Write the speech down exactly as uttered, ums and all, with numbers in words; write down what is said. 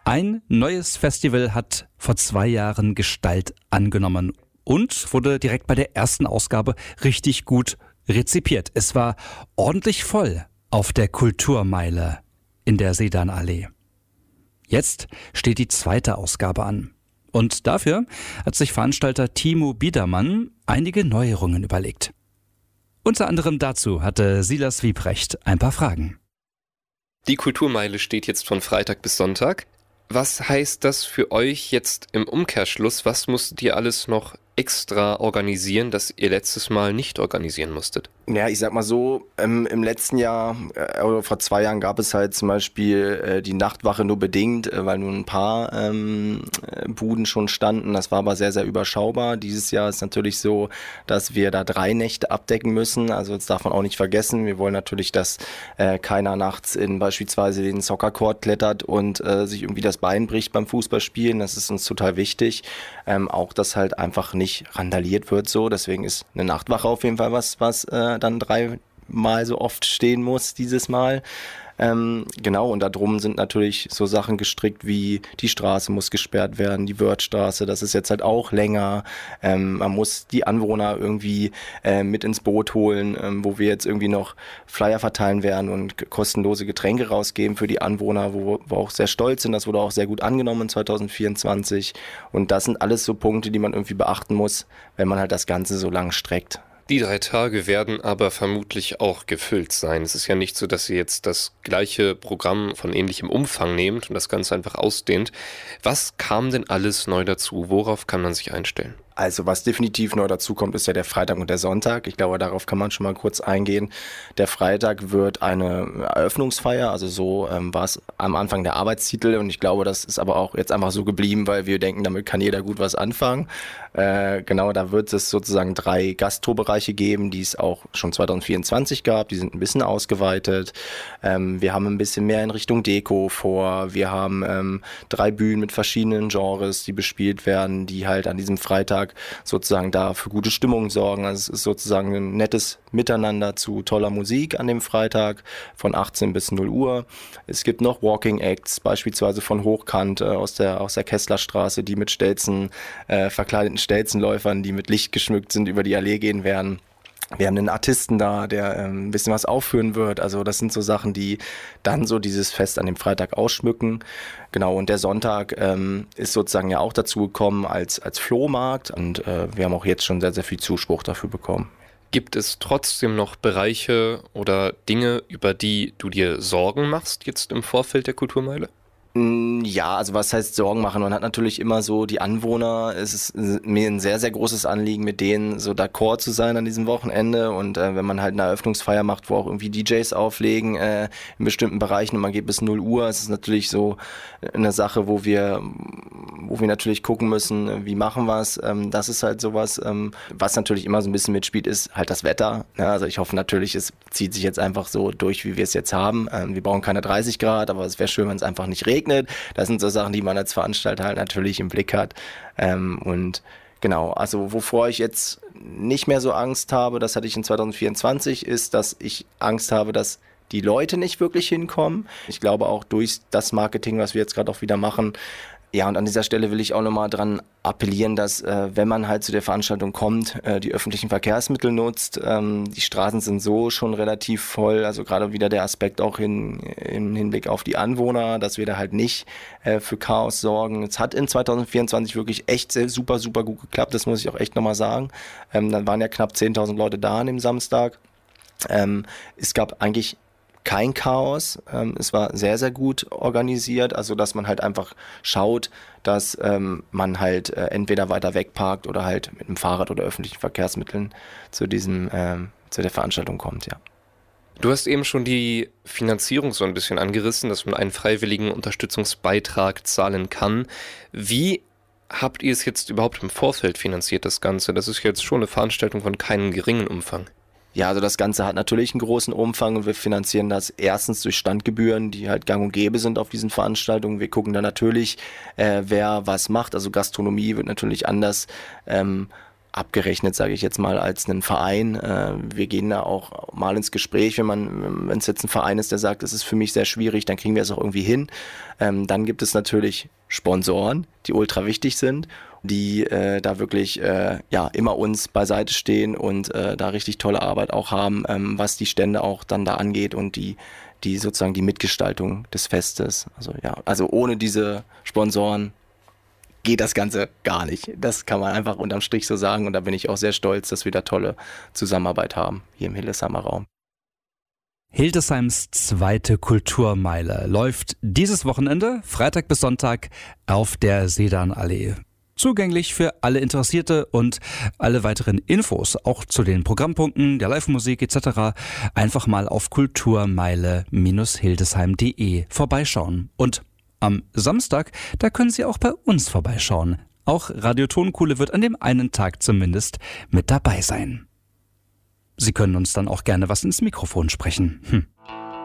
Ein neues Festival hat vor zwei Jahren Gestalt angenommen und wurde direkt bei der ersten Ausgabe richtig gut rezipiert. Es war ordentlich voll auf der Kulturmeile in der Sedanallee. Jetzt steht die zweite Ausgabe an. Und dafür hat sich Veranstalter Timo Biedermann einige Neuerungen überlegt. Unter anderem dazu hatte Silas Wiebrecht ein paar Fragen. Die Kulturmeile steht jetzt von Freitag bis Sonntag. Was heißt das für euch jetzt im Umkehrschluss? Was musstet ihr alles noch extra organisieren, das ihr letztes Mal nicht organisieren musstet? Ja, ich sag mal so, ähm, im letzten Jahr äh, oder vor zwei Jahren gab es halt zum Beispiel äh, die Nachtwache nur bedingt, äh, weil nur ein paar ähm, äh, Buden schon standen. Das war aber sehr, sehr überschaubar. Dieses Jahr ist natürlich so, dass wir da drei Nächte abdecken müssen. Also das darf man auch nicht vergessen. Wir wollen natürlich, dass äh, keiner nachts in beispielsweise den Soccer-Court klettert und äh, sich irgendwie das Bein bricht beim Fußballspielen. Das ist uns total wichtig. Ähm, auch, dass halt einfach nicht randaliert wird so. Deswegen ist eine Nachtwache auf jeden Fall was, was äh, dann dreimal so oft stehen muss dieses Mal. Ähm, genau, und da drum sind natürlich so Sachen gestrickt wie die Straße muss gesperrt werden, die Wörthstraße, das ist jetzt halt auch länger. Ähm, man muss die Anwohner irgendwie äh, mit ins Boot holen, ähm, wo wir jetzt irgendwie noch Flyer verteilen werden und kostenlose Getränke rausgeben für die Anwohner, wo wir auch sehr stolz sind. Das wurde auch sehr gut angenommen zwanzig vierundzwanzig. Und das sind alles so Punkte, die man irgendwie beachten muss, wenn man halt das Ganze so lang streckt. Die drei Tage werden aber vermutlich auch gefüllt sein. Es ist ja nicht so, dass ihr jetzt das gleiche Programm von ähnlichem Umfang nehmt und das Ganze einfach ausdehnt. Was kam denn alles neu dazu? Worauf kann man sich einstellen? Also was definitiv neu dazu kommt, ist ja der Freitag und der Sonntag. Ich glaube, darauf kann man schon mal kurz eingehen. Der Freitag wird eine Eröffnungsfeier, also so ähm, war es am Anfang der Arbeitstitel und ich glaube, das ist aber auch jetzt einfach so geblieben, weil wir denken, damit kann jeder gut was anfangen. Äh, genau, da wird es sozusagen drei Gastrobereiche geben, die es auch schon zwanzig vierundzwanzig gab. Die sind ein bisschen ausgeweitet. Ähm, wir haben ein bisschen mehr in Richtung Deko vor. Wir haben ähm, drei Bühnen mit verschiedenen Genres, die bespielt werden, die halt an diesem Freitag sozusagen da für gute Stimmung sorgen. Also es ist sozusagen ein nettes Miteinander zu toller Musik an dem Freitag von achtzehn bis null Uhr. Es gibt noch Walking Acts, beispielsweise von Hochkant äh, aus der aus der Kesslerstraße, die mit Stelzen, äh, verkleideten Stelzenläufern, die mit Licht geschmückt sind, über die Allee gehen werden. Wir haben einen Artisten da, der ähm, ein bisschen was aufführen wird. Also das sind so Sachen, die dann so dieses Fest an dem Freitag ausschmücken. Genau, und der Sonntag ähm, ist sozusagen ja auch dazu gekommen als, als Flohmarkt. Und äh, wir haben auch jetzt schon sehr, sehr viel Zuspruch dafür bekommen. Gibt es trotzdem noch Bereiche oder Dinge, über die du dir Sorgen machst jetzt im Vorfeld der Kulturmeile? Ja, also was heißt Sorgen machen? Man hat natürlich immer so die Anwohner, es ist mir ein sehr, sehr großes Anliegen, mit denen so d'accord zu sein an diesem Wochenende und äh, wenn man halt eine Eröffnungsfeier macht, wo auch irgendwie D Js auflegen äh, in bestimmten Bereichen und man geht bis null Uhr, es ist natürlich so eine Sache, wo wir wo wir natürlich gucken müssen, wie machen wir es. Ähm, das ist halt sowas, ähm, was natürlich immer so ein bisschen mitspielt, ist halt das Wetter. Ja, also ich hoffe natürlich, es zieht sich jetzt einfach so durch, wie wir es jetzt haben. Ähm, wir brauchen keine dreißig Grad, aber es wäre schön, wenn es einfach nicht regnet. Das sind so Sachen, die man als Veranstalter halt natürlich im Blick hat. Ähm, und genau, also wovor ich jetzt nicht mehr so Angst habe, das hatte ich in zwanzig vierundzwanzig, ist, dass ich Angst habe, dass die Leute nicht wirklich hinkommen. Ich glaube auch durch das Marketing, was wir jetzt gerade auch wieder machen. Ja, und an dieser Stelle will ich auch nochmal dran appellieren, dass äh, wenn man halt zu der Veranstaltung kommt, äh, die öffentlichen Verkehrsmittel nutzt. Ähm, die Straßen sind so schon relativ voll, also gerade wieder der Aspekt auch in, im Hinblick auf die Anwohner, dass wir da halt nicht äh, für Chaos sorgen. Es hat in zwanzig vierundzwanzig wirklich echt sehr, super, super gut geklappt, das muss ich auch echt nochmal sagen. Ähm, dann waren ja knapp zehntausend Leute da an dem Samstag. Ähm, es gab eigentlich kein Chaos. Ähm, es war sehr, sehr gut organisiert, also dass man halt einfach schaut, dass ähm, man halt äh, entweder weiter wegparkt oder halt mit dem Fahrrad oder öffentlichen Verkehrsmitteln zu diesem, ähm, zu der Veranstaltung kommt, ja. Du hast eben schon die Finanzierung so ein bisschen angerissen, dass man einen freiwilligen Unterstützungsbeitrag zahlen kann. Wie habt ihr es jetzt überhaupt im Vorfeld finanziert, das Ganze? Das ist jetzt schon eine Veranstaltung von keinem geringen Umfang. Ja, also das Ganze hat natürlich einen großen Umfang und wir finanzieren das erstens durch Standgebühren, die halt gang und gäbe sind auf diesen Veranstaltungen. Wir gucken da natürlich, äh, wer was macht. Also Gastronomie wird natürlich anders ähm, abgerechnet, sage ich jetzt mal, als einen Verein. Äh, wir gehen da auch mal ins Gespräch, wenn man, wenn es jetzt ein Verein ist, der sagt, es ist für mich sehr schwierig, dann kriegen wir es auch irgendwie hin. Ähm, dann gibt es natürlich Sponsoren, die ultra wichtig sind, die äh, da wirklich äh, ja immer uns beiseite stehen und äh, da richtig tolle Arbeit auch haben, ähm, was die Stände auch dann da angeht und die die sozusagen die Mitgestaltung des Festes. Also ja, also ohne diese Sponsoren geht das Ganze gar nicht. Das kann man einfach unterm Strich so sagen und da bin ich auch sehr stolz, dass wir da tolle Zusammenarbeit haben hier im Hildesheimer Raum. Hildesheims zweite Kulturmeile läuft dieses Wochenende, Freitag bis Sonntag, auf der Sedanallee. Zugänglich für alle Interessierte und alle weiteren Infos, auch zu den Programmpunkten, der Live-Musik et cetera, einfach mal auf kulturmeile Bindestrich hildesheim punkt de vorbeischauen. Und am Samstag, da können Sie auch bei uns vorbeischauen. Auch Radio Tonkuhle wird an dem einen Tag zumindest mit dabei sein. Sie können uns dann auch gerne was ins Mikrofon sprechen. Hm.